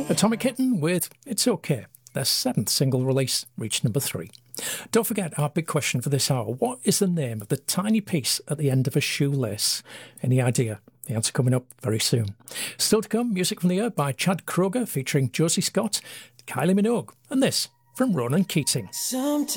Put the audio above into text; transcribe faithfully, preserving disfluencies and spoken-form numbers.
Atomic Kitten with It's Okay. Their seventh single release reached number three. Don't forget our big question for this hour. What is the name of the tiny piece at the end of a shoelace? Any idea? The answer coming up very soon. Still to come, music from the year by Chad Kroger featuring Josie Scott, Kylie Minogue, and this from Ronan Keating. Sometimes